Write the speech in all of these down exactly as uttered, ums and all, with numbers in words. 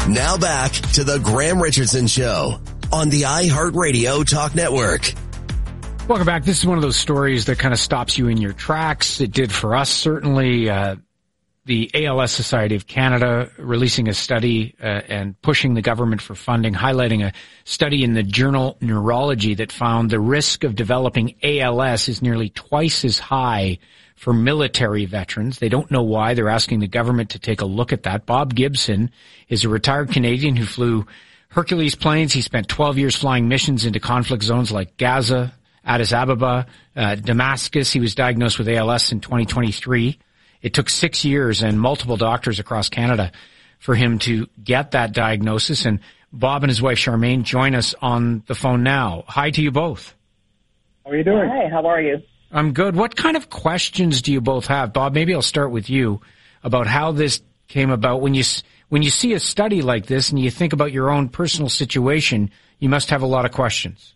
Now back to the Graham Richardson Show on the iHeartRadio Talk Network. Welcome back. This is one of those stories that kind of stops you in your tracks. It did for us, certainly. Uh, the A L S Society of Canada releasing a study uh, and pushing the government for funding, highlighting a study in the journal Neurology that found the risk of developing A L S is nearly twice as high for military veterans. They don't know why. They're asking the government to take a look at that. Bob Gibson is a retired Canadian who flew Hercules planes. He spent twelve years flying missions into conflict zones like Gaza, Addis Ababa, uh, Damascus. He was diagnosed with A L S in twenty twenty-three. It took six years and multiple doctors across Canada for him to get that diagnosis. And Bob and his wife Charmaine join us on the phone now. Hi to you both. How are you doing? Hi, how are you? I'm good. What kind of questions do you both have? Bob, maybe I'll start with you about how this came about. When you, when you see a study like this and you think about your own personal situation, you must have a lot of questions.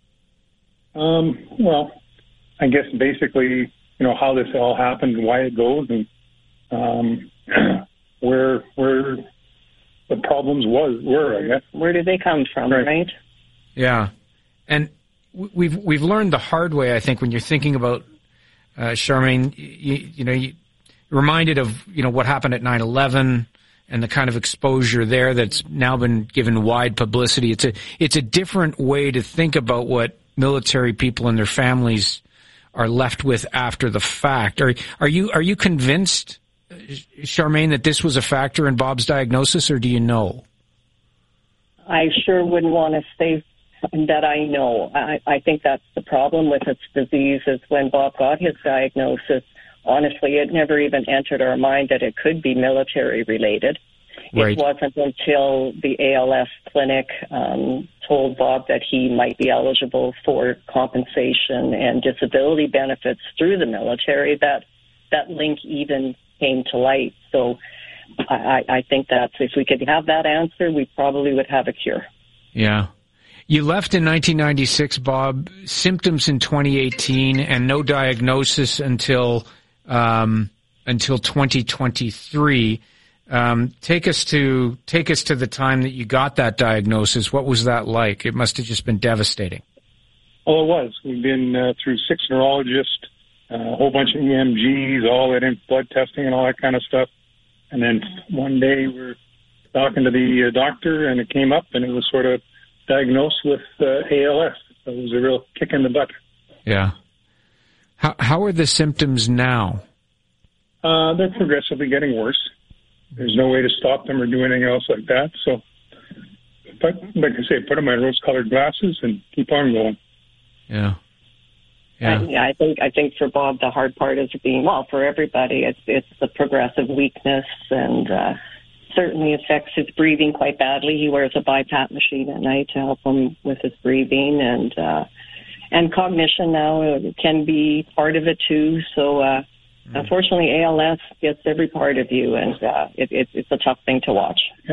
Um, well, I guess basically, you know, how this all happened and why it goes and um, where where the problems was were, I guess. Where did they come from, right? right? Yeah. And we've we've learned the hard way, I think, when you're thinking about, uh, Charmaine, you, you know, you reminded of, you know, what happened at nine eleven and the kind of exposure there that's now been given wide publicity. It's a it's a different way to think about what military people and their families are left with after the fact. Are are you are you convinced, Charmaine, that this was a factor in Bob's diagnosis, or do you know? I sure wouldn't want to say that I know. I, I think that's the problem with this disease is when Bob got his diagnosis, honestly, it never even entered our mind that it could be military related. Right. It wasn't until the A L S clinic um, told Bob that he might be eligible for compensation and disability benefits through the military that that link even came to light. So I, I think that if we could have that answer, we probably would have a cure. Yeah. You left in nineteen ninety-six, Bob, symptoms in twenty eighteen, and no diagnosis until um, until twenty twenty-three. Um, take us to take us to the time that you got that diagnosis. What was that like? It must have just been devastating. Oh, it was. We've been uh, through six neurologists, uh, a whole bunch of E M Gs, all that in blood testing and all that kind of stuff. And then one day we were talking to the uh, doctor, and it came up, and it was sort of diagnosed with uh, A L S. So it was a real kick in the butt. Yeah. How how are the symptoms now? Uh, they're progressively getting worse. There's no way to stop them or do anything else like that. So, but like I say, put on my rose-colored glasses and keep on going. Yeah. Yeah. I, yeah, I think I think for Bob, the hard part is being, well, for everybody, it's it's the progressive weakness and uh, certainly affects his breathing quite badly. He wears a BiPAP machine at night to help him with his breathing, and uh, and cognition now can be part of it too. So. Uh, Unfortunately, A L S gets every part of you, and uh, it, it, it's a tough thing to watch. Yeah.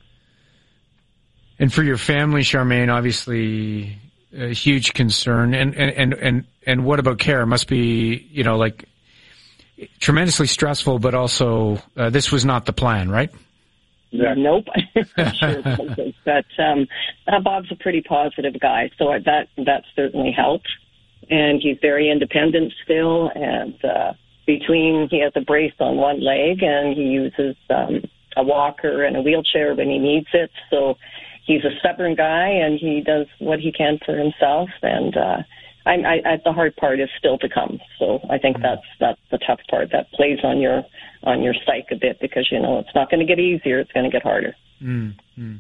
And for your family, Charmaine, obviously a huge concern. And, and, and, and, and what about care? It must be, you know, like tremendously stressful, but also uh, this was not the plan, right? Yeah. Nope. Sure. But um, uh, Bob's a pretty positive guy, so that that certainly helped. And he's very independent still, and uh, between he has a brace on one leg and he uses um, a walker and a wheelchair when he needs it. So he's a stubborn guy and he does what he can for himself. And uh, I, I, I, the hard part is still to come. So I think that's that's the tough part that plays on your on your psyche a bit because you know it's not going to get easier; it's going to get harder. Mm-hmm.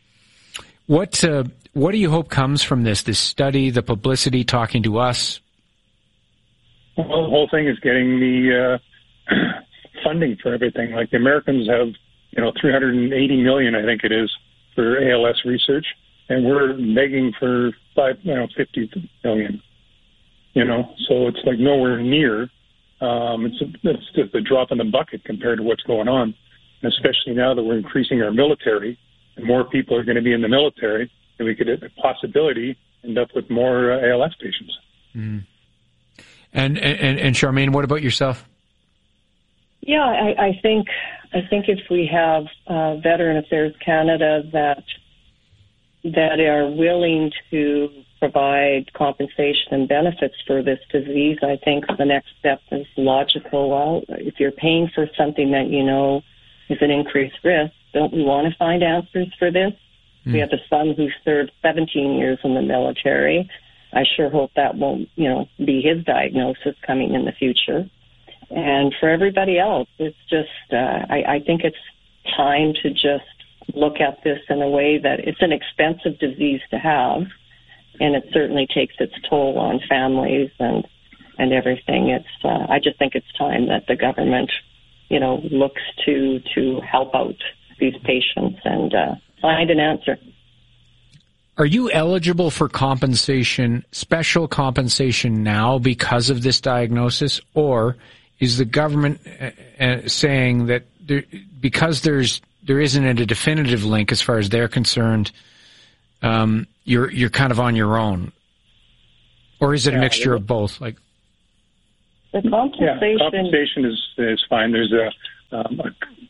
What uh, what do you hope comes from this? This study, the publicity, talking to us. Well, the whole thing is getting the uh, funding for everything. Like the Americans have, you know, three hundred eighty million, I think it is, for A L S research, and we're begging for five, you know, fifty million. You know, so it's like nowhere near. Um, it's a, it's just a drop in the bucket compared to what's going on, and especially now that we're increasing our military, and more people are going to be in the military, and we could, a possibility, end up with more uh, A L S patients. Mm. And, and and Charmaine, what about yourself? Yeah, I, I think I think if we have uh, Veteran Affairs Canada that that are willing to provide compensation and benefits for this disease, I think the next step is logical. Well, if you're paying for something that you know is an increased risk, don't we want to find answers for this? Mm. We have a son who served seventeen years in the military. I sure hope that won't, you know, be his diagnosis coming in the future. And for everybody else, it's just, uh, I, I think it's time to just look at this in a way that it's an expensive disease to have, and it certainly takes its toll on families and and everything. It's uh, I just think it's time that the government, you know, looks to to help out these patients and uh, find an answer. Are you eligible for compensation, special compensation now because of this diagnosis, or is the government uh, saying that there, because there's there isn't a definitive link as far as they're concerned, um, you're you're kind of on your own, or is it yeah, a mixture of both? Like the compensation, yeah, compensation is is fine. There's a um,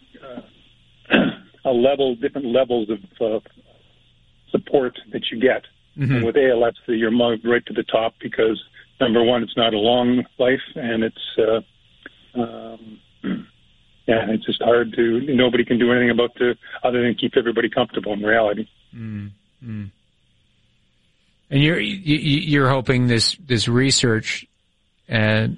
a, a level, different levels of uh, support that you get. Mm-hmm. And with A L S, you're mugged right to the top because number one, it's not a long life, and it's uh, um, yeah, it's just hard to. Nobody can do anything about the other than keep everybody comfortable in reality. Mm-hmm. And you're you're hoping this this research, uh,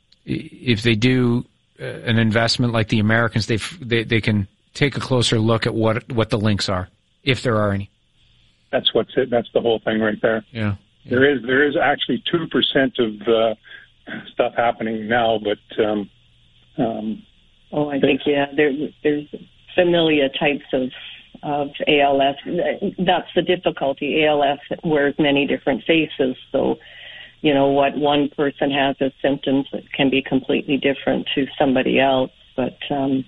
if they do uh, an investment like the Americans, they they they can take a closer look at what what the links are, if there are any. That's what's it. That's the whole thing right there. Yeah, yeah. There is there is actually two percent of uh, stuff happening now, but um, um, oh, I think yeah, there there's familiar types of of A L S. That's the difficulty. A L S wears many different faces, so you know what one person has as symptoms can be completely different to somebody else. But um,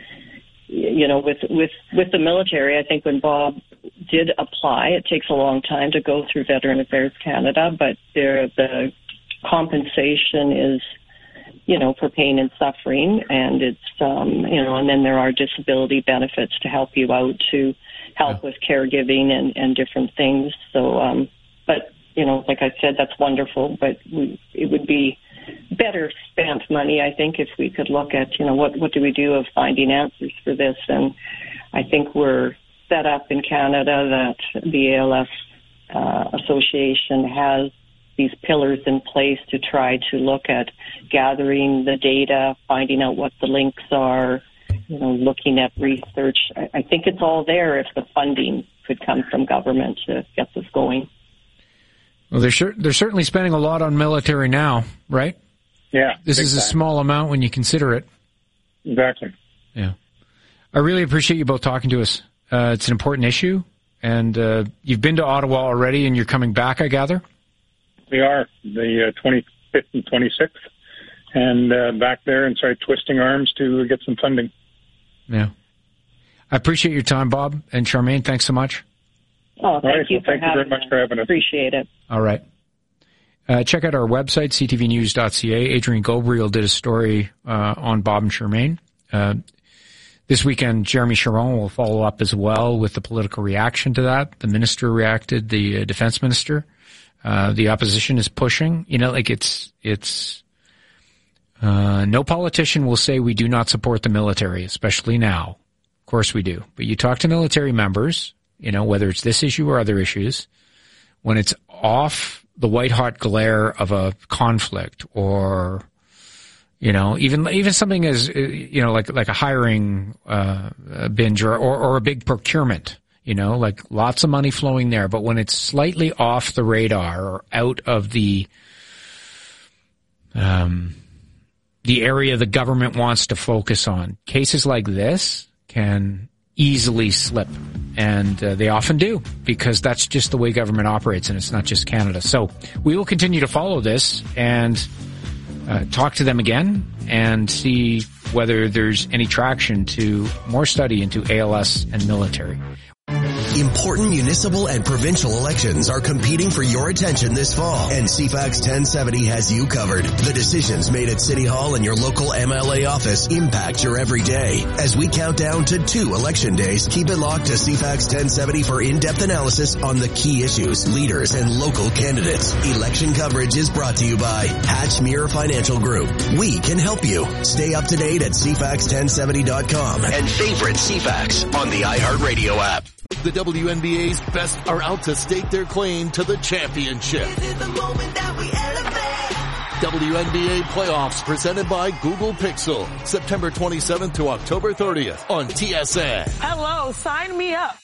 you know, with with with the military, I think when Bob did apply, it takes a long time to go through Veteran Affairs Canada, but there the compensation is, you know, for pain and suffering, and it's, um, you know, and then there are disability benefits to help you out, to help with caregiving and, and different things. So, um, but, you know, like I said, that's wonderful, but we, it would be better spent money, I think, if we could look at, you know, what, what do we do of finding answers for this? And I think we're set up in Canada that the A L S uh, Association has these pillars in place to try to look at gathering the data, finding out what the links are, you know, looking at research. I, I think it's all there if the funding could come from government to get this going. Well, they're sure, they're certainly spending a lot on military now, right? Yeah. This is a time. Small amount when you consider it. Exactly. Yeah. I really appreciate you both talking to us. Uh, it's an important issue, and uh, you've been to Ottawa already, and you're coming back, I gather? We are, the uh, twenty-fifth and twenty-sixth, and uh, back there and start twisting arms to get some funding. Yeah. I appreciate your time, Bob and Charmaine. Thanks so much. Oh, thank right, you well, for thank having you very much for having us. Appreciate it. All right. Uh, check out our website, c t v news dot c a. Adrian Gobriel did a story uh, on Bob and Charmaine. Uh, this weekend, Jeremy Sharon will follow up as well with the political reaction to that. The minister reacted, the uh, defense minister. Uh, the opposition is pushing. You know, like it's, it's, uh, no politician will say we do not support the military, especially now. Of course we do. But you talk to military members, you know, whether it's this issue or other issues, when it's off the white hot glare of a conflict, or, you know, even, even something as, you know, like, like a hiring, uh, binge or, or, or a big procurement. You know, like lots of money flowing there, but when it's slightly off the radar or out of the, um, the area the government wants to focus on, cases like this can easily slip. And uh, they often do, because that's just the way government operates, and it's not just Canada. So we will continue to follow this and uh, talk to them again and see whether there's any traction to more study into A L S and military. Important municipal and provincial elections are competing for your attention this fall, and C FAX ten seventy has you covered. The decisions made at City Hall and your local M L A office impact your everyday. As we count down to two election days, keep it locked to C FAX ten seventy for in-depth analysis on the key issues, leaders, and local candidates. Election coverage is brought to you by Hatchmere Financial Group. We can help you. Stay up to date at C FAX ten seventy dot com and favorite C FAX on the iHeartRadio app. The W N B A's best are out to stake their claim to the championship. This is the moment that we elevate. W N B A playoffs presented by Google Pixel. September twenty-seventh to October thirtieth on T S N. Hello, sign me up.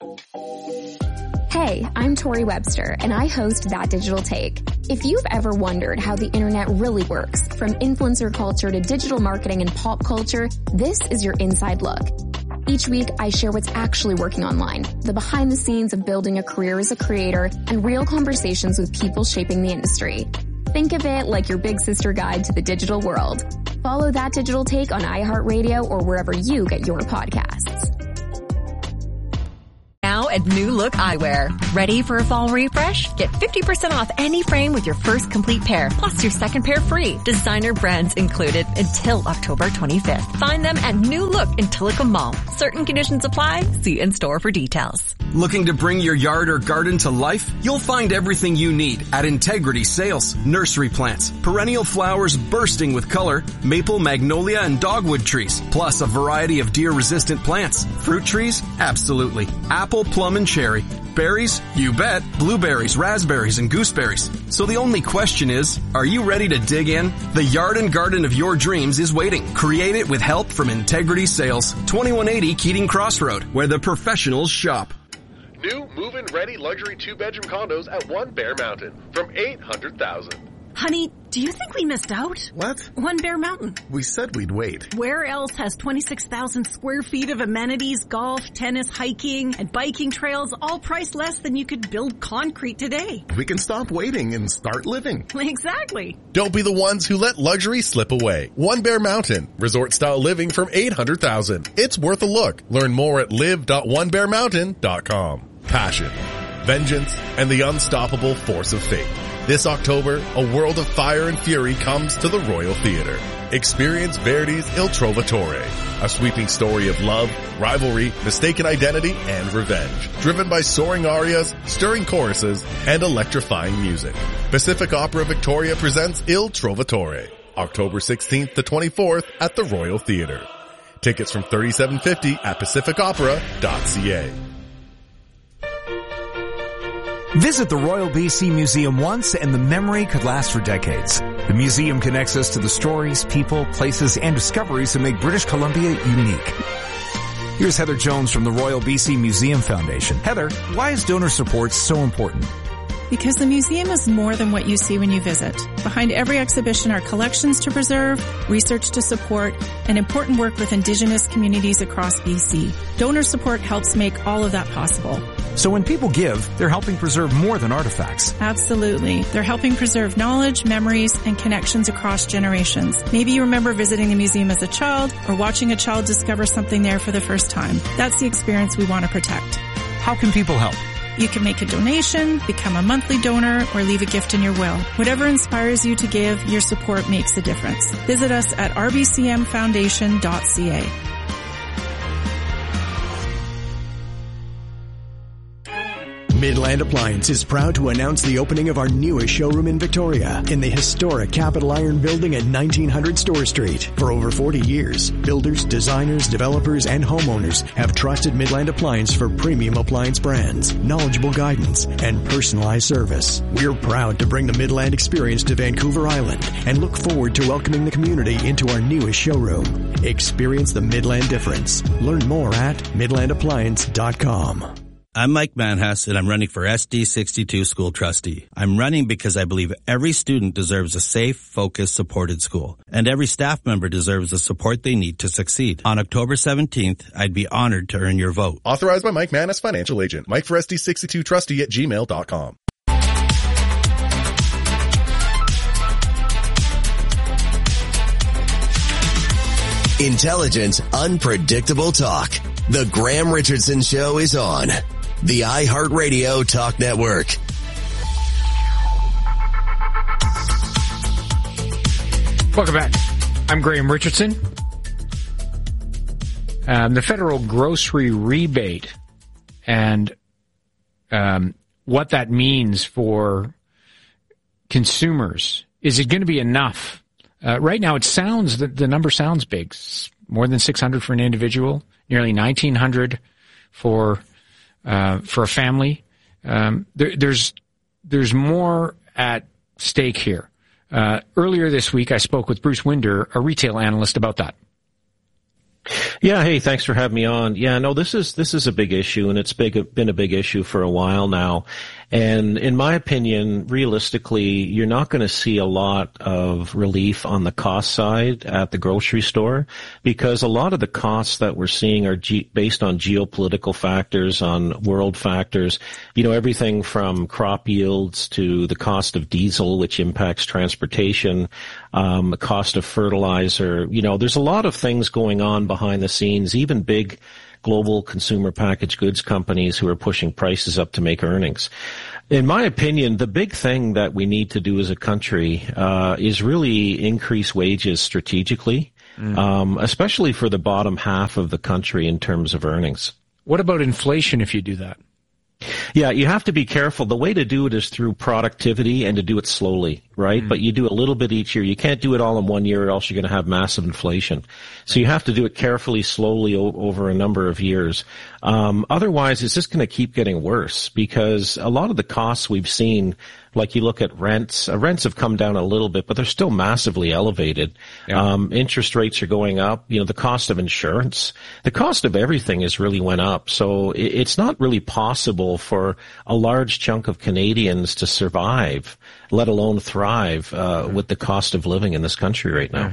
Hey, I'm Tori Webster, and I host That Digital Take. If you've ever wondered how the internet really works, from influencer culture to digital marketing and pop culture, this is your inside look. Each week, I share what's actually working online, the behind the scenes of building a career as a creator, and real conversations with people shaping the industry. Think of it like your big sister guide to the digital world. Follow That Digital Take on iHeartRadio or wherever you get your podcasts. Now at New Look Eyewear. Ready for a fall refresh? Get fifty percent off any frame with your first complete pair, plus your second pair free. Designer brands included until October twenty-fifth. Find them at New Look in Tillicum Mall. Certain conditions apply. See in-store for details. Looking to bring your yard or garden to life? You'll find everything you need at Integrity Sales. Nursery plants, perennial flowers bursting with color, maple, magnolia, and dogwood trees, plus a variety of deer-resistant plants. Fruit trees? Absolutely. Apple, plum, and cherry. Berries? You bet. Blueberries, raspberries, and gooseberries. So the only question is, are you ready to dig in? The yard and garden of your dreams is waiting. Create it with help from Integrity Sales. twenty-one eighty Keating Crossroad, where the professionals shop. New move-in ready luxury two-bedroom condos at One Bear Mountain from eight hundred thousand dollars. Honey, do you think we missed out? What? One Bear Mountain. We said we'd wait. Where else has twenty-six thousand square feet of amenities, golf, tennis, hiking, and biking trails, all priced less than you could build concrete today? We can stop waiting and start living. Exactly. Don't be the ones who let luxury slip away. One Bear Mountain. Resort-style living from eight hundred thousand dollars. It's worth a look. Learn more at live dot one bear mountain dot com. Passion, vengeance, and the unstoppable force of fate. This October, a world of fire and fury comes to the Royal Theatre. Experience Verdi's Il Trovatore, a sweeping story of love, rivalry, mistaken identity, and revenge. Driven by soaring arias, stirring choruses, and electrifying music. Pacific Opera Victoria presents Il Trovatore, October sixteenth to twenty-fourth at the Royal Theatre. Tickets from thirty-seven fifty at pacific opera dot c a. Visit the Royal B C Museum once and the memory could last for decades. The museum connects us to the stories, people, places, and discoveries that make British Columbia unique. Here's Heather Jones from the Royal B C Museum Foundation. Heather, why is donor support so important? Because the museum is more than what you see when you visit. Behind every exhibition are collections to preserve, research to support, and important work with Indigenous communities across B C. Donor support helps make all of that possible. So when people give, they're helping preserve more than artifacts. Absolutely. They're helping preserve knowledge, memories, and connections across generations. Maybe you remember visiting the museum as a child or watching a child discover something there for the first time. That's the experience we want to protect. How can people help? You can make a donation, become a monthly donor, or leave a gift in your will. Whatever inspires you to give, your support makes a difference. Visit us at r b c m foundation dot c a. Midland Appliance is proud to announce the opening of our newest showroom in Victoria in the historic Capital Iron Building at nineteen hundred Store Street. For over forty years, builders, designers, developers, and homeowners have trusted Midland Appliance for premium appliance brands, knowledgeable guidance, and personalized service. We're proud to bring the Midland experience to Vancouver Island and look forward to welcoming the community into our newest showroom. Experience the Midland difference. Learn more at midland appliance dot com. I'm Mike Manhas, and I'm running for S D sixty-two school trustee. I'm running because I believe every student deserves a safe, focused, supported school, and every staff member deserves the support they need to succeed. On October seventeenth, I'd be honored to earn your vote. Authorized by Mike Manhas, financial agent. Mike for S D sixty-two trustee at gmail dot com. Intelligent, unpredictable talk. The Graham Richardson Show is on. the iHeartRadio Talk Network. Welcome back. I'm Graham Richardson. Um, the federal grocery rebate and um, what that means for consumers. Is it going to be enough? Uh, right now, it sounds that the number sounds big. More than six hundred for an individual, nearly nineteen hundred for uh, for a family. Um, there, there's there's more at stake here. Uh, earlier this week, I spoke with Bruce Winder, a retail analyst, about that. Yeah, hey, thanks for having me on. Yeah, no, this is this is a big issue, and it's big, been a big issue for a while now. And in my opinion, realistically, you're not going to see a lot of relief on the cost side at the grocery store, because a lot of the costs that we're seeing are ge- based on geopolitical factors, on world factors. You know, everything from crop yields to the cost of diesel, which impacts transportation, um, the cost of fertilizer. You know, there's a lot of things going on behind the scenes, even big global consumer packaged goods companies who are pushing prices up to make earnings. In my opinion, the big thing that we need to do as a country uh, is really increase wages strategically, mm. um, especially for the bottom half of the country in terms of earnings. What about inflation if you do that? Yeah, you have to be careful. The way to do it is through productivity and to do it slowly, right? Mm. But you do a little bit each year. You can't do it all in one year or else you're going to have massive inflation. So you have to do it carefully, slowly o- over a number of years. Um, otherwise, it's just going to keep getting worse, because a lot of the costs we've seen, like you look at rents, uh, rents have come down a little bit, but they're still massively elevated. Yeah. Um, interest rates are going up. You know, the cost of insurance, the cost of everything has really went up. So it, it's not really possible for a large chunk of Canadians to survive, let alone thrive, uh, with the cost of living in this country right now. Yeah.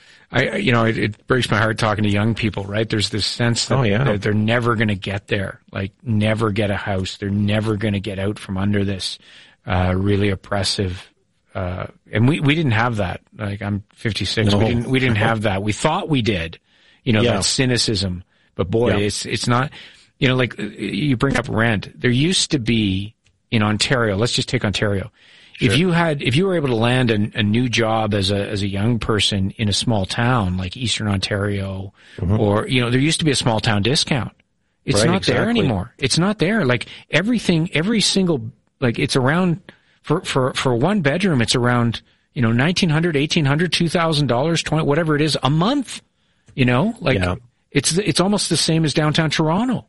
I, you know, it, it breaks my heart talking to young people, right? There's this sense that oh, yeah. they're, they're never going to get there, like never get a house. They're never going to get out from under this, uh, really oppressive, uh, and we, we didn't have that. Like, I'm fifty-six. No. We didn't, we didn't have that. We thought we did, you know, yeah. that cynicism, but boy, yeah. it's, it's not, you know, like you bring up rent. There used to be in Ontario, let's just take Ontario. Sure. If you had, if you were able to land a, a new job as a, as a young person in a small town like Eastern Ontario, mm-hmm. or, you know, there used to be a small town discount. It's right, not exactly. there anymore. It's not there. Like everything, every single, like it's around, for, for, for one bedroom, it's around, you know, nineteen hundred, eighteen hundred, two thousand dollars, twenty, whatever it is a month, you know, like yeah. it's, it's almost the same as downtown Toronto.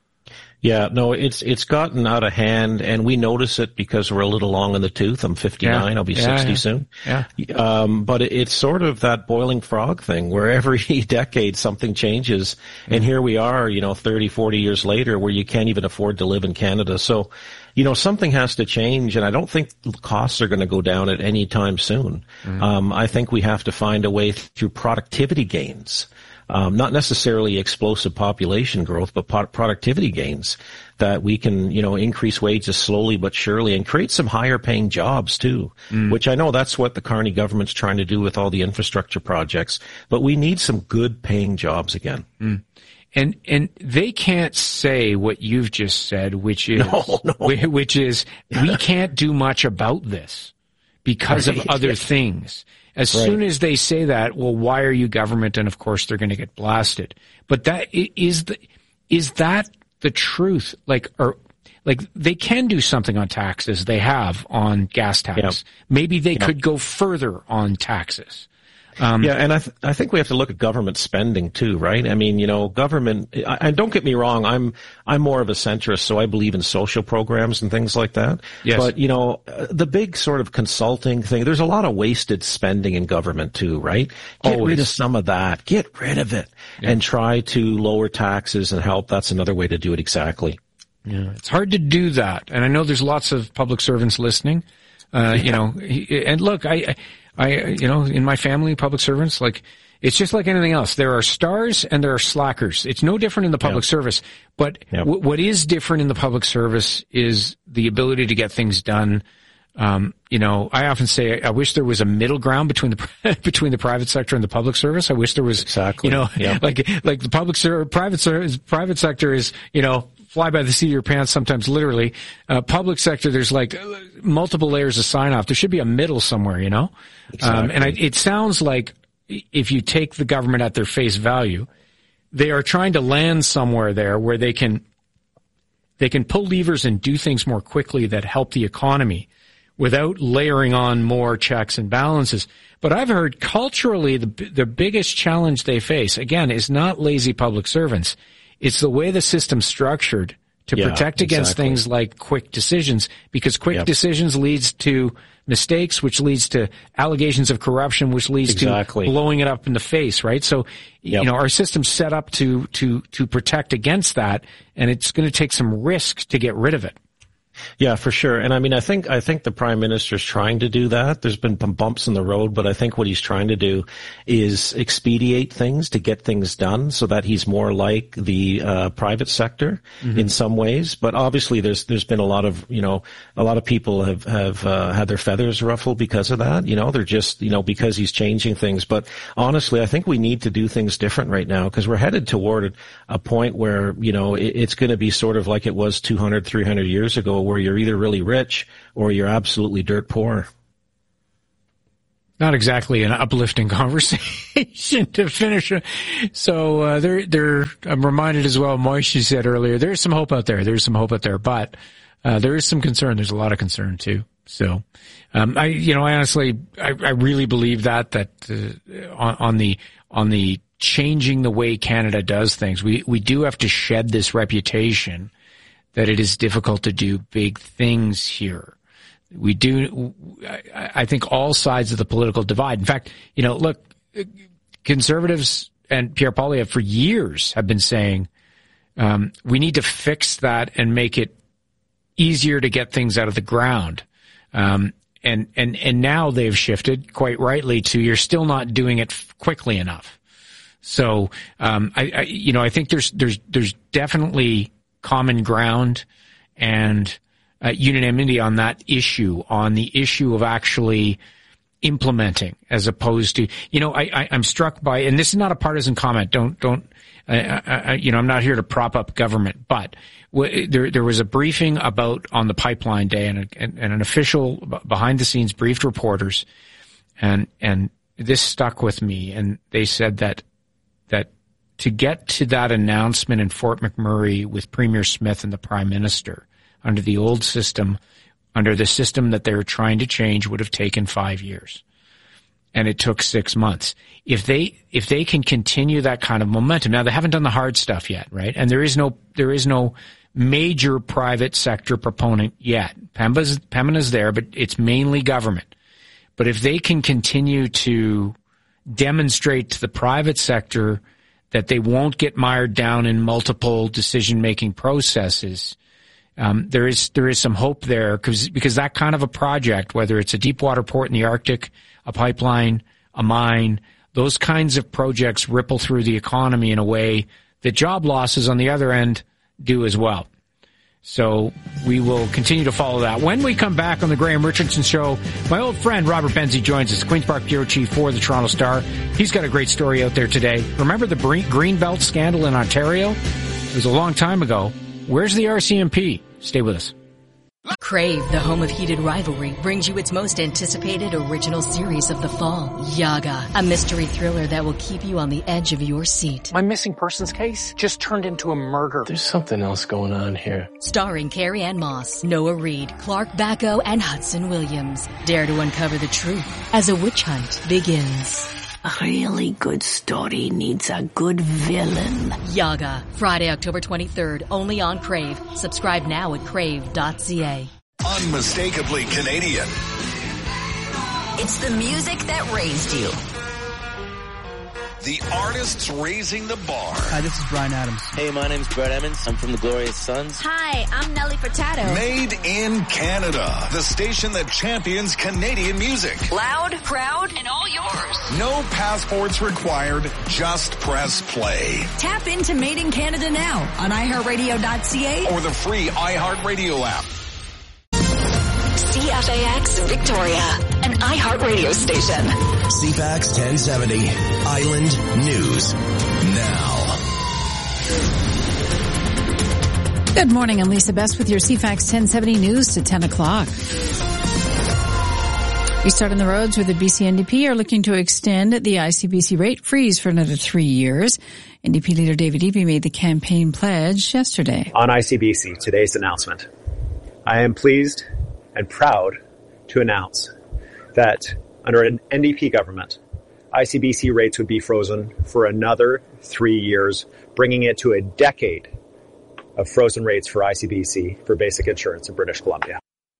Yeah, no, it's it's gotten out of hand, and we notice it because we're a little long in the tooth. I'm fifty-nine. Yeah. I'll be yeah, sixty yeah. soon. Yeah. Um, but it's sort of that boiling frog thing where every decade something changes, mm-hmm. and here we are, you know, thirty, forty years later where you can't even afford to live in Canada. So, you know, something has to change, and I don't think costs are going to go down at any time soon. Mm-hmm. Um, I think we have to find a way through productivity gains. Um, not necessarily explosive population growth, but po- productivity gains that we can, you know, increase wages slowly but surely and create some higher paying jobs too, mm. which I know that's what the Carney government's trying to do with all the infrastructure projects, but we need some good paying jobs again. Mm. And, and they can't say what you've just said, which is, no, no. which is we can't do much about this because right. of other yeah. things. As right. soon as they say that, well, why are you government? And of course they're going to get blasted. But that is the, is that the truth? Like, or, like they can do something on taxes. They have on gas tax. Yep. Maybe they yep. could go further on taxes. Um, yeah, and I th- I think we have to look at government spending too, right? I mean, you know, government. And don't get me wrong, I'm I'm more of a centrist, so I believe in social programs and things like that. Yes. But you know, the big sort of consulting thing. There's a lot of wasted spending in government too, right? Get Always. rid of some of that. Get rid of it, yeah. and try to lower taxes and help. That's another way to do it. Exactly. Yeah, it's hard to do that, and I know there's lots of public servants listening. Uh, yeah. You know, and look, I. I, you know, in my family, public servants, like, it's just like anything else. There are stars and there are slackers. It's no different in the public yep. service. But yep. w- what is different in the public service is the ability to get things done. Um, you know, I often say I wish there was a middle ground between the between the private sector and the public service. I wish there was, exactly. you know, yep. like like the public ser- private service, private sector is, you know, fly by the seat of your pants, sometimes literally. Uh, public sector, there's like multiple layers of sign off. There should be a middle somewhere, you know? Exactly. Um, and I, it sounds like if you take the government at their face value, they are trying to land somewhere there where they can, they can pull levers and do things more quickly that help the economy without layering on more checks and balances. But I've heard culturally the, the biggest challenge they face, again, is not lazy public servants. It's the way the system's structured to yeah, protect against exactly. things like quick decisions, because quick yep. decisions leads to mistakes, which leads to allegations of corruption, which leads exactly. to blowing it up in the face, right? So, yep. you know, our system's set up to, to, to protect against that, and it's going to take some risk to get rid of it. Yeah, for sure. And I mean, I think, I think the Prime Minister's trying to do that. There's been some bumps in the road, but I think what he's trying to do is expedite things to get things done so that he's more like the, uh, private sector mm-hmm. in some ways. But obviously there's, there's been a lot of, you know, a lot of people have, have, uh, had their feathers ruffled because of that. You know, they're just, you know, because he's changing things. But honestly, I think we need to do things different right now because we're headed toward a point where, you know, it, it's going to be sort of like it was two hundred, three hundred years ago, where you're either really rich or you're absolutely dirt poor. Not exactly an uplifting conversation to finish. So uh, there, there. I'm reminded as well. Moishe said earlier, there's some hope out there. There's some hope out there, but uh, there is some concern. There's a lot of concern too. So, um, I, you know, I honestly, I, I really believe that that uh, on, on the on the changing the way Canada does things, we we do have to shed this reputation that it is difficult to do big things here. We do, I think all sides of the political divide. In fact, you know, look, Conservatives and Pierre Poilievre for years have been saying, um, we need to fix that and make it easier to get things out of the ground. Um, and, and, and now they've shifted quite rightly to you're still not doing it quickly enough. So, um, I, I, you know, I think there's, there's, there's definitely common ground and uh, unanimity on that issue, on the issue of actually implementing, as opposed to, you know, I, I, I'm struck by, and this is not a partisan comment. Don't, don't, uh, I, you know, I'm not here to prop up government, but w- there, there was a briefing about on the pipeline day, and, a, and, and an official behind the scenes briefed reporters, and and this stuck with me, and they said that that. to get to that announcement in Fort McMurray with Premier Smith and the Prime Minister under the old system, under the system that they were trying to change, would have taken five years. And it took six months. If they, if they can continue that kind of momentum, now they haven't done the hard stuff yet, right? And there is no, there is no major private sector proponent yet. Pembina's, Pembina's there, but it's mainly government. But if they can continue to demonstrate to the private sector that they won't get mired down in multiple decision-making processes, um, there is there is some hope there, because because that kind of a project, whether it's a deep water port in the Arctic, a pipeline, a mine, those kinds of projects ripple through the economy in a way that job losses on the other end do as well. So we will continue to follow that. When we come back on the Graham Richardson Show, my old friend Robert Benzie joins us, Queen's Park Bureau Chief for the Toronto Star. He's got a great story out there today. Remember the Greenbelt scandal in Ontario? It was a long time ago. Where's the R C M P? Stay with us. Crave, the home of heated rivalry, brings you its most anticipated original series of the fall, Yaga, a mystery thriller that will keep you on the edge of your seat. My missing persons case just turned into a murder. There's something else going on here. Starring Carrie Ann Moss, Noah Reid, Clark Bacco, and Hudson Williams. Dare to uncover the truth as a witch hunt begins. A really good story needs a good villain. Yaga, Friday, October twenty-third, only on Crave. Subscribe now at crave dot c a. Unmistakably Canadian. It's the music that raised you. The artists raising the bar. Hi, this is Bryan Adams. Hey, my name's Brett Emmons. I'm from the Glorious Sons. Hi, I'm Nelly Furtado. Made in Canada. The station that champions Canadian music. Loud, proud, and all yours. No passports required. Just press play. Tap into Made in Canada now on i heart radio dot c a or the free iHeartRadio app. C F A X Victoria, an iHeartRadio station. C FAX ten seventy, Island News. Now. Good morning. I'm Lisa Best with your C FAX ten seventy news to ten o'clock. We start on the roads where the B C N D P are looking to extend the I C B C rate freeze for another three years. N D P leader David Eby made the campaign pledge yesterday. On I C B C, today's announcement, I am pleased and proud to announce that under an N D P government, I C B C rates would be frozen for another three years, bringing it to a decade of frozen rates for I C B C for basic insurance in British Columbia.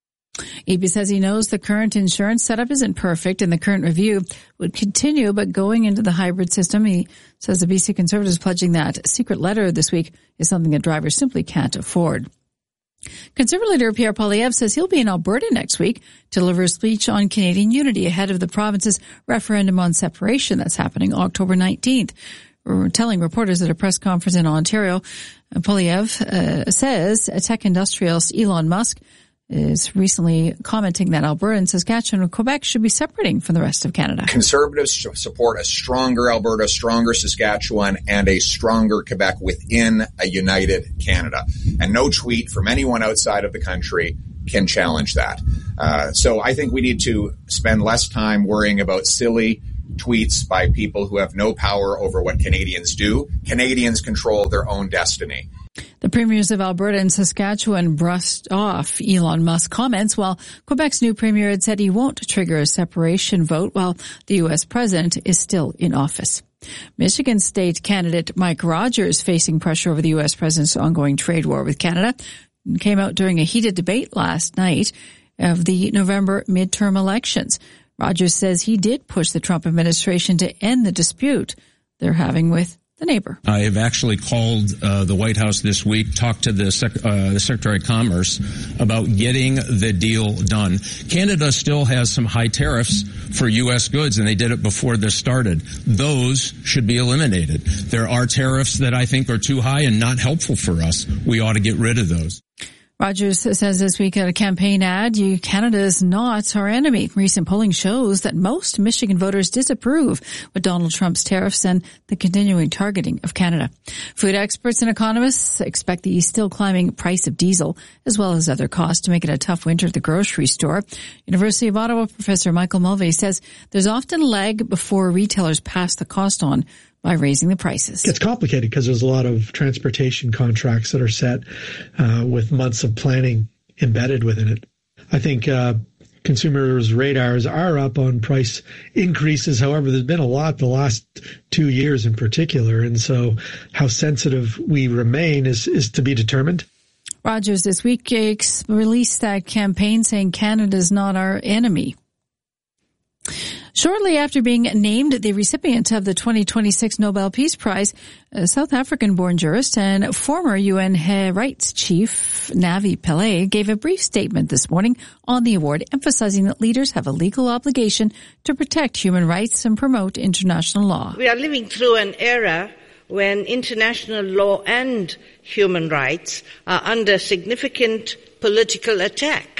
Eby says he knows the current insurance setup isn't perfect and the current review would continue, but going into the hybrid system, he says the B C Conservatives pledging that secret letter this week is something that drivers simply can't afford. Conservative leader Pierre Poilievre says he'll be in Alberta next week to deliver a speech on Canadian unity ahead of the province's referendum on separation that's happening October nineteenth. We're telling reporters at a press conference in Ontario, Poilievre uh, says tech industrialist Elon Musk is recently commenting that Alberta and Saskatchewan and Quebec should be separating from the rest of Canada. Conservatives support a stronger Alberta, stronger Saskatchewan, and a stronger Quebec within a united Canada. And no tweet from anyone outside of the country can challenge that. Uh, so I think we need to spend less time worrying about silly tweets by people who have no power over what Canadians do. Canadians control their own destiny. The premiers of Alberta and Saskatchewan brushed off Elon Musk's comments, while Quebec's new premier had said he won't trigger a separation vote while the U S president is still in office. Michigan state candidate Mike Rogers, facing pressure over the U S president's ongoing trade war with Canada, came out during a heated debate last night of the November midterm elections. Rogers says he did push the Trump administration to end the dispute they're having with the neighbor. I have actually called uh, the White House this week, talked to the, sec- uh, the Secretary of Commerce about getting the deal done. Canada still has some high tariffs for U S goods, and they did it before this started. Those should be eliminated. There are tariffs that I think are too high and not helpful for us. We ought to get rid of those. Rogers says this week at a campaign ad, you, Canada is not our enemy. Recent polling shows that most Michigan voters disapprove with Donald Trump's tariffs and the continuing targeting of Canada. Food experts and economists expect the still climbing price of diesel, as well as other costs, to make it a tough winter at the grocery store. University of Ottawa professor Michael Mulvey says there's often a lag before retailers pass the cost on by raising the prices. It's complicated because there's a lot of transportation contracts that are set uh, with months of planning embedded within it. I think uh, consumers' radars are up on price increases. However, there's been a lot the last two years in particular, and so how sensitive we remain is, is to be determined. Rogers this week released that campaign saying Canada's not our enemy. Shortly after being named the recipient of the twenty twenty-six Nobel Peace Prize, a South African-born jurist and former U N rights chief Navi Pillay gave a brief statement this morning on the award, emphasizing that leaders have a legal obligation to protect human rights and promote international law. We are living through an era when international law and human rights are under significant political attack.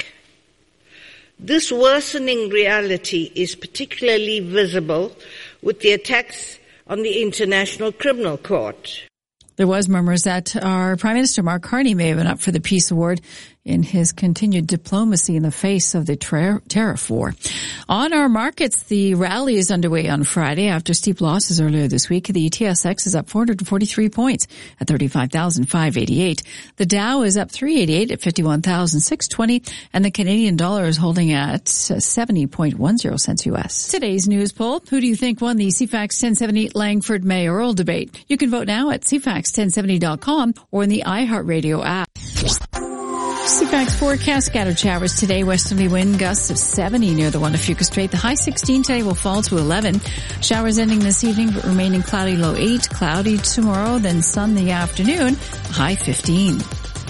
This worsening reality is particularly visible with the attacks on the International Criminal Court. There was murmurs that our Prime Minister Mark Carney may have been up for the Peace Award in his continued diplomacy in the face of the ter- tariff war. On our markets, the rally is underway on Friday after steep losses earlier this week. The T S X is up four hundred forty-three points at thirty-five thousand five hundred eighty-eight. The Dow is up three hundred eighty-eight at fifty-one thousand six hundred twenty, and the Canadian dollar is holding at seventy point one zero cents U S. Today's news poll: who do you think won the C FAX ten seventy Langford mayoral debate? You can vote now at c fax ten seventy dot com or in the iHeartRadio app. C FAX forecast: scattered showers today, westerly wind gusts of seventy near the Wanafuka Strait. The high sixteen today will fall to eleven. Showers ending this evening, but remaining cloudy, low eight. Cloudy tomorrow, then sun the afternoon, high fifteen.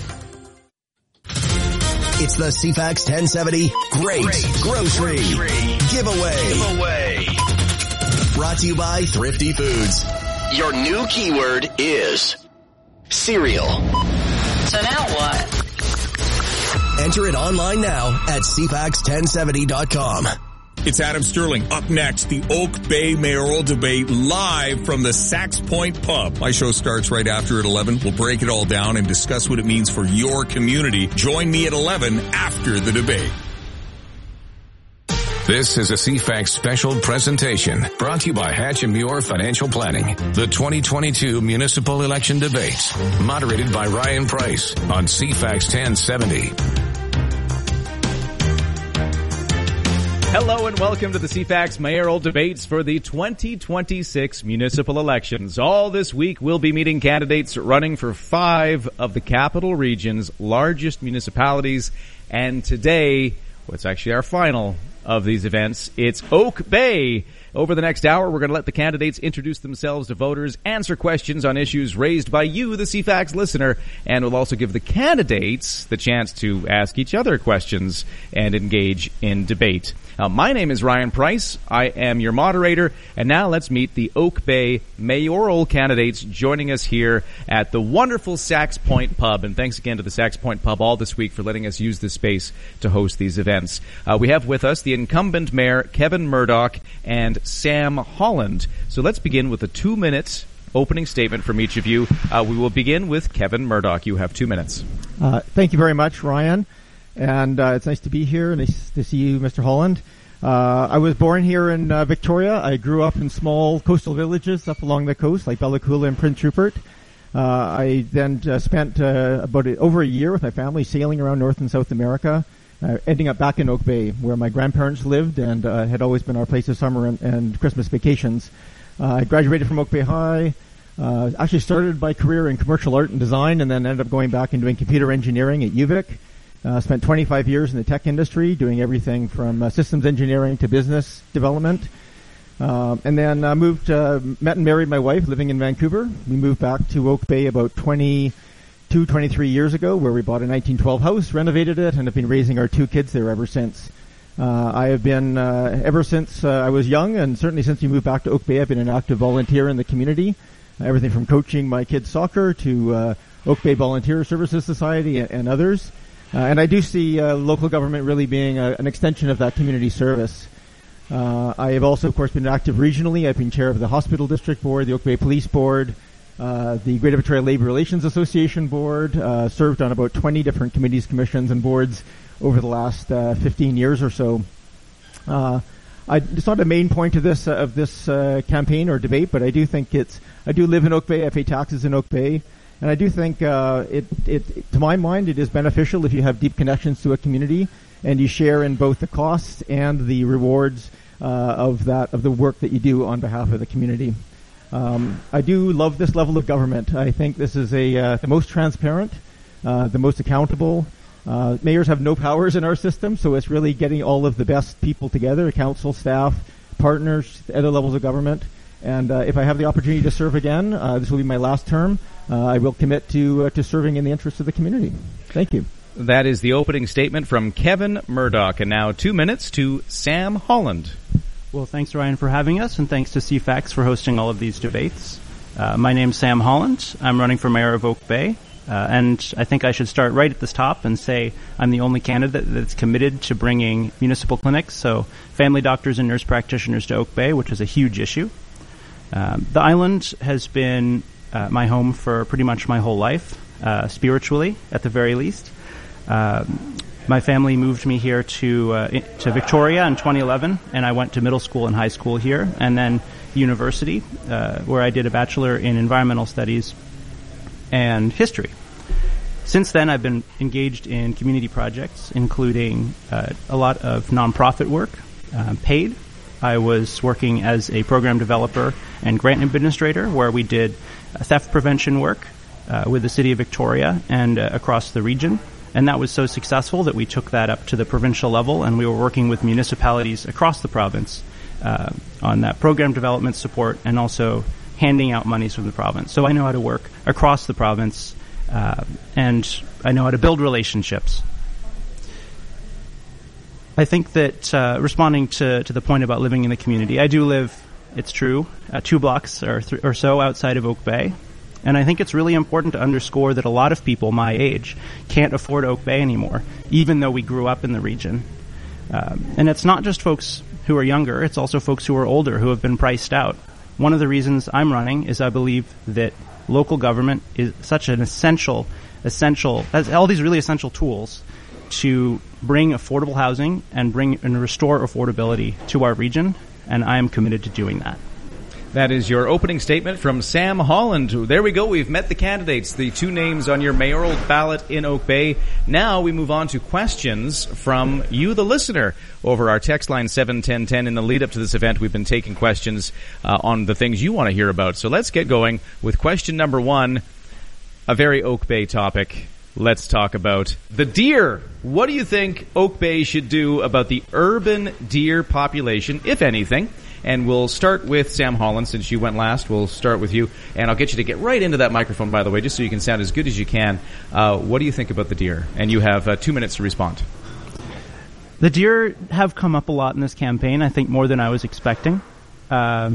It's the C FAX ten seventy Great, Great Grocery, Grocery Giveaway. Giveaway. Brought to you by Thrifty Foods. Your new keyword is cereal. So now what? Enter it online now at c fax ten seventy dot com. It's Adam Sterling. Up next, the Oak Bay mayoral debate live from the Sax Point Pub. My show starts right after at eleven. We'll break it all down and discuss what it means for your community. Join me at eleven after the debate. This is a C FAX special presentation brought to you by Hatch and Muir Financial Planning. The twenty twenty-two municipal election debates, moderated by Ryan Price on C FAX ten seventy. Hello and welcome to the C FAX mayoral debates for the twenty twenty-six municipal elections. All this week we'll be meeting candidates running for five of the capital region's largest municipalities. And today, what's actually our final of these events, it's Oak Bay. Over the next hour, we're going to let the candidates introduce themselves to voters, answer questions on issues raised by you, the C FAX listener, and we'll also give the candidates the chance to ask each other questions and engage in debate. Uh, my name is Ryan Price. I am your moderator, and now let's meet the Oak Bay mayoral candidates joining us here at the wonderful Sax Point Pub. And thanks again to the Sax Point Pub all this week for letting us use this space to host these events. Uh, we have with us the incumbent mayor, Kevin Murdoch, and Sam Holland. So let's begin with a two-minute opening statement from each of you. Uh, we will begin with Kevin Murdoch. You have two minutes. Uh, thank you very much, Ryan. And uh, it's nice to be here and nice to see you, Mister Holland. Uh, I was born here in uh, Victoria. I grew up in small coastal villages up along the coast, like Bella Coola and Prince Rupert. Uh, I then uh, spent uh, about a, over a year with my family sailing around North and South America, uh, ending up back in Oak Bay, where my grandparents lived and uh, had always been our place of summer and, and Christmas vacations. Uh, I graduated from Oak Bay High. Uh, actually started my career in commercial art and design, and then ended up going back and doing computer engineering at U Vic. Uh, spent twenty-five years in the tech industry, doing everything from uh, systems engineering to business development. Uh, and then uh, moved, uh, met and married my wife, living in Vancouver. We moved back to Oak Bay about twenty-two, twenty-three years ago, where we bought a nineteen twelve house, renovated it, and have been raising our two kids there ever since. Uh, I have been, uh, ever since uh, I was young, and certainly since we moved back to Oak Bay, I've been an active volunteer in the community. Uh, everything from coaching my kids' soccer to uh, Oak Bay Volunteer Services Society and, and others. Uh, and I do see uh, local government really being a, an extension of that community service. Uh, I have also, of course, been active regionally. I've been chair of the Hospital District Board, the Oak Bay Police Board, uh, the Greater Victoria Labour Relations Association Board, uh, served on about twenty different committees, commissions, and boards over the last uh, fifteen years or so. Uh, I, it's not a main point of this uh, of this uh, campaign or debate, but I do think it's. I do live in Oak Bay. I pay taxes in Oak Bay. And I do think, uh, it, it, to my mind, it is beneficial if you have deep connections to a community and you share in both the costs and the rewards, uh, of that, of the work that you do on behalf of the community. Um, I do love this level of government. I think this is a, uh, the most transparent, uh, the most accountable. Uh, mayors have no powers in our system, so it's really getting all of the best people together, council, staff, partners, other levels of government. And uh, if I have the opportunity to serve again, uh, this will be my last term. Uh, I will commit to uh, to serving in the interest of the community. Thank you. That is the opening statement from Kevin Murdoch. And now two minutes to Sam Holland. Well, thanks, Ryan, for having us, and thanks to C FAX for hosting all of these debates. Uh, my name's Sam Holland. I'm running for mayor of Oak Bay. Uh, and I think I should start right at the top and say I'm the only candidate that's committed to bringing municipal clinics, so family doctors and nurse practitioners to Oak Bay, which is a huge issue. Um, the island has been uh, my home for pretty much my whole life, uh, spiritually, at the very least. Um, my family moved me here to uh, to Victoria in twenty eleven, and I went to middle school and high school here, and then university, uh, where I did a bachelor in environmental studies and history. Since then, I've been engaged in community projects, including uh, a lot of nonprofit work, uh, paid. I was working as a program developer and grant administrator, where we did uh, theft prevention work uh, with the city of Victoria and uh, across the region. And that was so successful that we took that up to the provincial level, and we were working with municipalities across the province uh, on that program development support and also handing out monies from the province. So I know how to work across the province, uh, and I know how to build relationships. I think that uh, responding to, to the point about living in the community, I do live, it's true, uh, two blocks or, th- or so outside of Oak Bay. And I think it's really important to underscore that a lot of people my age can't afford Oak Bay anymore, even though we grew up in the region. Um, and it's not just folks who are younger. It's also folks who are older who have been priced out. One of the reasons I'm running is I believe that local government is such an essential, essential, has all these really essential tools to bring affordable housing and bring and restore affordability to our region, and I am committed to doing that. That is your opening statement from Sam Holland. There we go. We've met the candidates, the two names on your mayoral ballot in Oak Bay. Now we move on to questions from you, the listener, over our text line seven ten ten. In the lead up to this event, we've been taking questions uh, on the things you want to hear about. So let's get going with question number one, a very Oak Bay topic. Let's talk about the deer. What do you think Oak Bay should do about the urban deer population, if anything? And we'll start with Sam Holland, since you went last. We'll start with you, and I'll get you to get right into that microphone, by the way, just so you can sound as good as you can. Uh, what do you think about the deer? And you have uh, two minutes to respond. The deer have come up a lot in this campaign, I think more than I was expecting. Uh,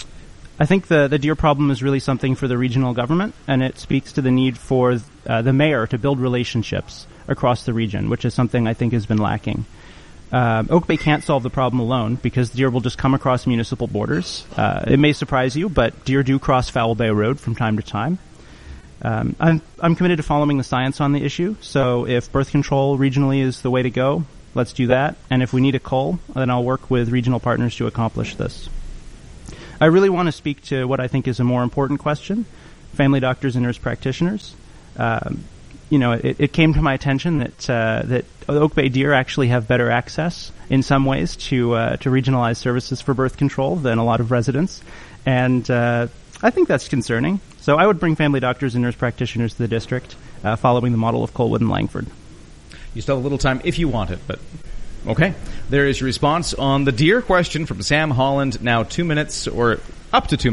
I think the, the deer problem is really something for the regional government, and it speaks to the need for uh, the mayor to build relationships across the region, which is something I think has been lacking. Uh, Oak Bay can't solve the problem alone because deer will just come across municipal borders. Uh, it may surprise you, but deer do cross Foul Bay Road from time to time. Um, I'm, I'm committed to following the science on the issue, so if birth control regionally is the way to go, let's do that. And if we need a cull, then I'll work with regional partners to accomplish this. I really want to speak to what I think is a more important question, family doctors and nurse practitioners. Um, you know, it, it came to my attention that uh, that Oak Bay deer actually have better access in some ways to uh, to regionalized services for birth control than a lot of residents, and uh, I think that's concerning. So I would bring family doctors and nurse practitioners to the district, uh, following the model of Colwood and Langford. You still have a little time if you want it, but okay. There is your response on the deer question from Sam Holland. Now two minutes, or up to two minutes.